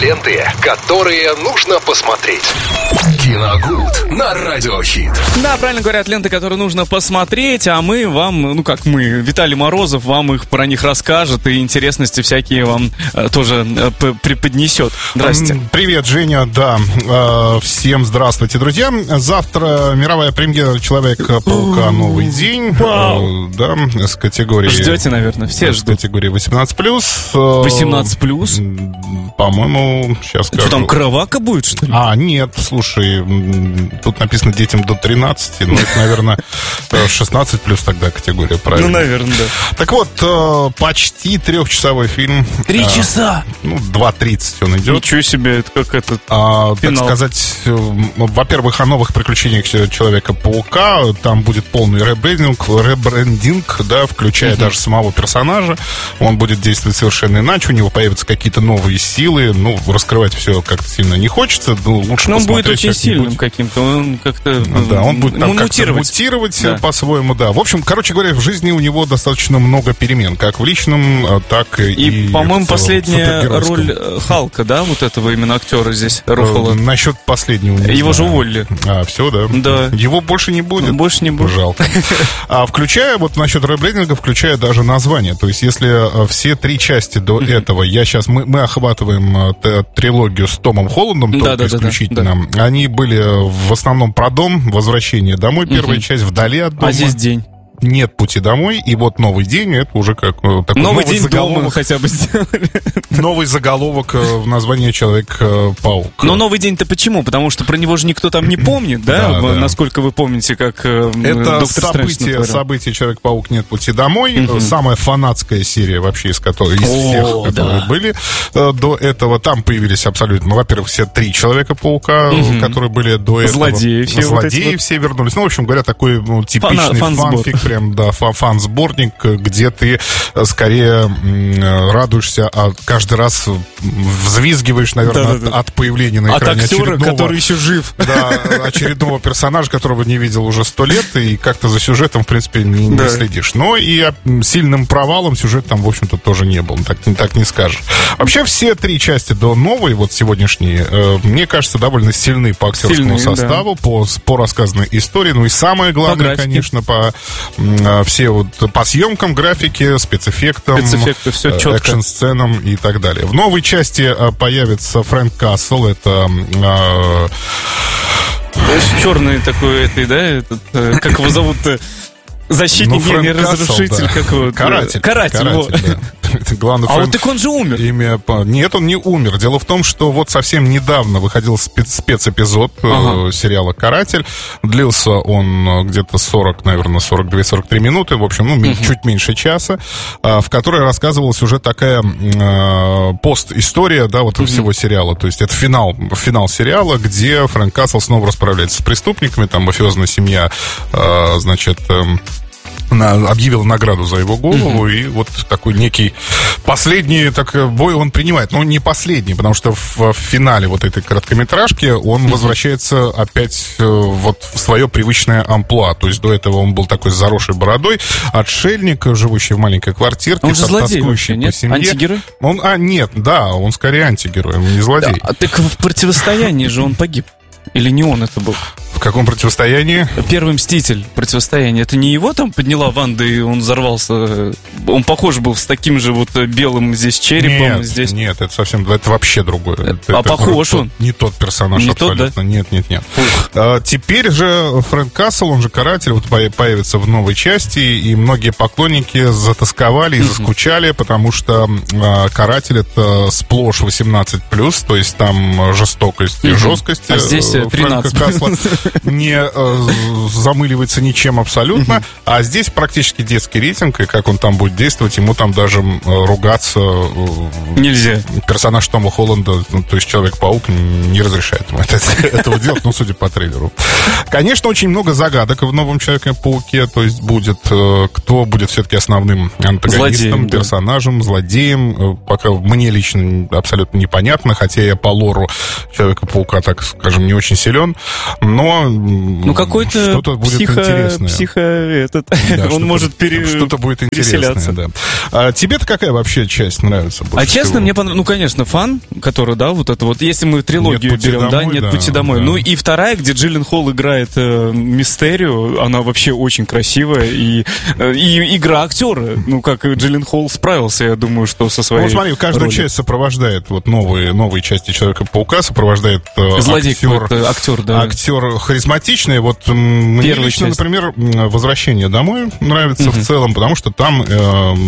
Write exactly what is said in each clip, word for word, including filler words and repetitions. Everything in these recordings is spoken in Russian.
Ленты, которые нужно посмотреть. Киногуд на Радиохит. Да, правильно говорят, ленты, которые нужно посмотреть, а мы вам, ну как мы, Виталий Морозов вам их про них расскажет и интересности всякие вам э, тоже э, преподнесет. Здрасте. Привет, Женя, да. Э, всем здравствуйте, друзья. Завтра мировая премьера Человека-паука «Новый день». Э, да, с категории... Ждете, наверное, все с ждут. С категории восемнадцать плюс. восемнадцать плюс? По-моему, сейчас скажу. Что, там кровака будет, что ли? А, нет, слушай, тут написано детям до тринадцати, ну, это, наверное, шестнадцать плюс тогда категория, правильно? Ну, наверное, да. Так вот, почти трехчасовой фильм. Три часа? Ну, два тридцать он идет. Ничего себе, это как этот а, так финал. сказать, во-первых, о новых приключениях Человека-паука. Там будет полный ребрендинг, ребрендинг, да, включая uh-huh. даже самого персонажа. Он будет действовать совершенно иначе, у него появятся какие-то новые силы. Ну, раскрывать все как-то сильно не хочется. Ну, лучше Но он будет посмотреть очень сильным как-нибудь. каким-то. Он как-то Да, он будет там как-то мутировать. мутировать Да. по-своему, да. В общем, короче говоря, в жизни у него достаточно много перемен, как в личном, так и, И, и по-моему, в целом последняя супергеройском. роль Халка, да, вот этого именно актера здесь, Руффало. Насчет последнего не Его знаю. же уволили. А, все, да? Да. Его больше не будет? Больше не будет. Жалко. А включая, вот насчет ребрендинга, включая даже название. То есть, если все три части до mm-hmm. этого, я сейчас, мы, мы охватываем т- трилогию с Томом Холландом, только да, да, исключительно. Да, да. Они были в основном про дом, возвращение домой, первая mm-hmm. часть, вдали от дома. А здесь день. Нет пути домой, и вот новый день, это уже как такой новый, новый день заголовок. дома хотя бы сделали. Новый заголовок в названии Человек-паук. Но новый день-то почему? Потому что про него же никто там не помнит, да? Да, да. Насколько вы помните, как это Доктор Стрэндж событие, событие Человек-паук «Нет пути домой». Uh-huh. Самая фанатская серия вообще из которой из О, всех, которые да. были до этого. Там появились абсолютно, ну, во-первых, все три Человека-паука, uh-huh. которые были до этого. Злодеи все. Злодеи вот все вот. вернулись. Ну, в общем говоря, такой ну, типичный Фан, фанфик, прям, да, фан сборник, где ты скорее радуешься, а каждый раз взвизгиваешь, наверное, да, да, да. От, от появления на экране от актера, очередного, который еще жив. Да, очередного персонажа, которого не видел уже сто лет, и как-то за сюжетом, в принципе, не, да. не следишь. Но и сильным провалом сюжет там, в общем-то, тоже не был, так, так не скажешь. Вообще, все три части до новой, вот сегодняшние, мне кажется, довольно сильны по актерскому Сильные, составу, да. по, по рассказанной истории, ну и самое главное, по конечно, по все вот по съемкам, графике, спецэффектам, Спецэффекты, все четко. Экшн-сценам и так далее. В новой части появится Фрэнк Касл, это... Э, черный такой, этой, да, этот, как его зовут-то? Защитник, ну, не разрушитель, да. как его? Каратель. Каратель, Каратель вот. Да. Главный а Фрэнк... вот так он же умер. Имя... Нет, он не умер. Дело в том, что вот совсем недавно выходил спец... спецэпизод ага. э, сериала «Каратель». Длился он где-то сорок, наверное, сорок две - сорок три минуты. В общем, ну, угу. чуть меньше часа. Э, в которой рассказывалась уже такая э, пост-история, да, вот угу. всего сериала. То есть это финал, финал сериала, где Фрэнк Касл снова расправляется с преступниками. Там мафиозная семья, э, значит... Э, объявил награду за его голову, mm-hmm. и вот такой некий последний так, бой он принимает. Но не последний, потому что в, в финале вот этой короткометражки он mm-hmm. возвращается опять э, вот в свое привычное амплуа. То есть до этого он был такой с заросшей бородой, отшельник, живущий в маленькой квартирке, он же злодей вообще, по нет? семье. Антигерой? Он, а, нет, да, он скорее антигерой, он не злодей. Да, так в противостоянии же он погиб. Или не он это был? В каком противостоянии? Первый Мститель противостояние. Это не его там подняла Ванда, и он взорвался? Он похож был с таким же вот белым здесь черепом. Нет, здесь... нет, это совсем, это вообще другое. А это, похож это, он? Не тот персонаж не абсолютно. Тот, да? Нет, нет, нет. А, теперь же Фрэнк Касл, он же Каратель, вот появится в новой части, и многие поклонники затасковали и заскучали, потому что а, Каратель это сплошь восемнадцать плюс, то есть там жестокость и жесткость. А здесь тринадцать. Касла не э, замыливается ничем абсолютно, uh-huh. а здесь практически детский рейтинг, и как он там будет действовать, ему там даже э, ругаться э, нельзя. Персонаж Тома Холланда, ну, то есть Человек-паук, не разрешает ему это, этого делать, ну, судя по трейлеру. Конечно, очень много загадок в новом Человеке-пауке, то есть будет, э, кто будет все-таки основным антагонистом, злодеем, персонажем, да. злодеем, э, пока мне лично абсолютно непонятно, хотя я по лору Человека-паука, так скажем, не очень силен. Но но ну, какой-то что-то будет психо, интересное. Психо этот, да, он может пере, что-то будет интересное, да. А тебе-то какая вообще часть нравится больше А честно, всего? мне понравилось, ну, конечно, «Фан», который, да, вот это вот, если мы трилогию «Нет пути берем, домой», да, «Нет да, пути домой». да. Ну, и вторая, где Джилленхол играет э, Мистерию, она вообще очень красивая, и, э, и игра актера, ну, как Джилленхол справился, я думаю, что со своей Ну, смотри, каждую ролью. часть сопровождает, вот новые, новые части Человека-паука сопровождает э, Злодей актер, какой-то, актер, да. актер харизматичный. Вот м, мне Первая лично, часть. например, м, «Возвращение домой» нравится Мгм. в целом, потому что там э,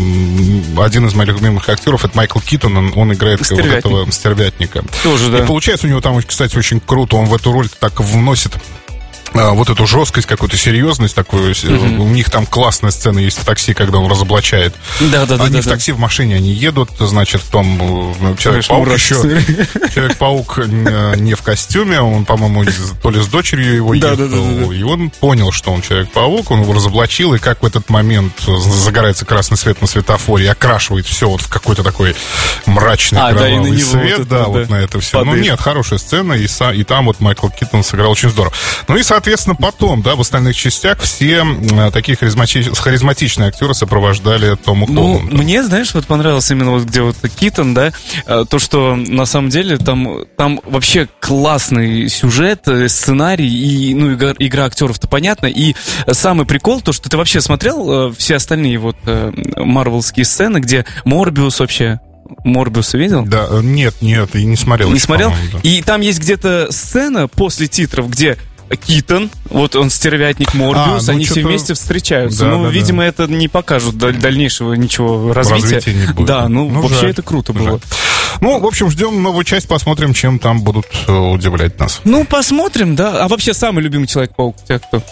м, один из моих любимых актеров, это Майкл Китон, он, он играет вот Стервятник. этого стервятника. Тоже, да. И получается у него там, кстати, очень круто, он в эту роль так вносит а, вот эту жесткость, какую-то серьезность такую. Мгм. У них там классная сцена есть в такси, когда он разоблачает. Да, да, да. Они да, в да. такси, в машине они едут, значит, в том э, Человек-паук Конечно, еще. Человек-паук э, не в костюме, он, по-моему, из- то ли с дочерью его Да, ехал, да, да, да, да. и он понял, что он Человек-паук, он его разоблачил, и как в этот момент загорается красный свет на светофоре и окрашивает все вот в какой-то такой мрачный А, да, и на кровавый него свет, вот это, да, да, вот на это все. Ну, падает. нет, хорошая сцена, и, са- и там вот Майкл Китон сыграл очень здорово. Ну и, соответственно, потом, да, в остальных частях все э, такие харизмати- харизматичные актеры сопровождали Тома Ну, Холланда. мне, знаешь, вот понравилось именно вот где вот Китон, да, э, то, что на самом деле там, там вообще классный сюжет, э, сценарий, и, ну, игра, игра актеров-то понятно, и самый прикол, то, что ты вообще смотрел э, все остальные вот э, марвелские сцены, где Морбиус вообще... Морбиуса видел? Да, э, нет, нет, и не смотрел. Не еще, смотрел? по-моему, да. И там есть где-то сцена после титров, где Китон, вот он стервятник Морбиус, А, ну, они все что-то- вместе встречаются. Да, ну, да, да. видимо, это не покажут даль- дальнейшего ничего развития. Развития не будет. Да, ну, Ну, вообще жаль. это круто Жаль. было. Ну, в общем, ждем новую часть, посмотрим, чем там будут э, удивлять нас. Ну, посмотрим, да. А вообще, самый любимый Человек-паук у тебя кто?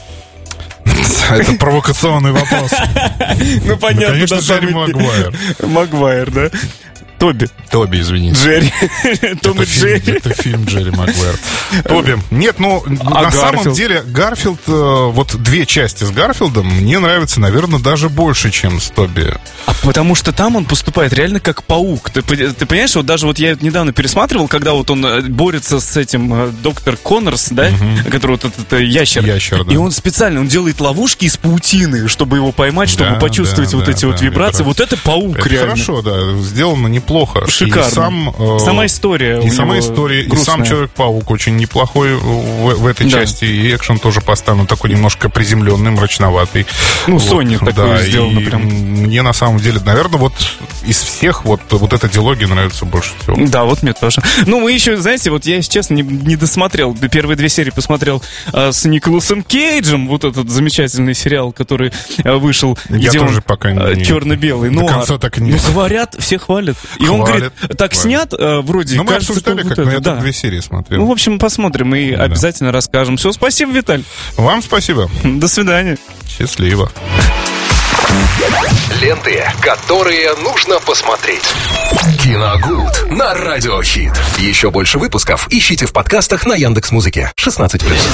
Это провокационный вопрос. Ну, понятно. Конечно, да, Джерри самый- Магуайр. Магуайр, да? Тоби. Тоби, извините. Джерри. Том и Это фильм, Джерри. это фильм Джерри Магуайр. Тоби. Нет, ну, А на самом Гарфилд? деле, Гарфилд, э, вот две части с Гарфилдом мне нравятся, наверное, даже больше, чем с Тоби. А потому что там он поступает реально как паук. Ты, пон- ты понимаешь, вот даже вот я недавно пересматривал, когда вот он э, борется с этим э, доктор Коннорс, да, который вот этот э, ящер. Ящер, да. И он специально, он делает ловушки из паутины, чтобы его поймать, чтобы Да, почувствовать да, вот да, эти да, вот вибрации. вибрации. Вот это паук Это реально. хорошо, да, сделано неплохо. Шикарно. И сам, э, Сама история у И сама него история, и грустная. сам Человек-паук очень неплохой в, в этой Да. части, и экшен тоже поставлен такой немножко приземленный, мрачноватый. Ну, Sony такое да, сделано и прям. мне на самом деле, наверное, вот из всех вот, вот эта дилогия нравится больше всего. Да, вот мне тоже. Ну, мы еще, знаете, вот я, если честно, не, не досмотрел. Первые две серии посмотрел а, с Николасом Кейджем, вот этот замечательный сериал, который а, вышел, Я где тоже он пока не- черно-белый. до Ну, конца так и не- Ну, говорят, все хвалят. И он Хвалят, говорит, так хвалят. снят, а, вроде, Ну, мы кажется, обсуждали, что как вот на это, это да. две серии смотрел. Ну, в общем, посмотрим и Да. обязательно расскажем. Все, спасибо, Виталь. Вам спасибо. До свидания. Счастливо. Ленты, которые нужно посмотреть. Киногуд на Радиохит. Еще больше выпусков ищите в подкастах на Яндекс.Музыке. шестнадцать плюс.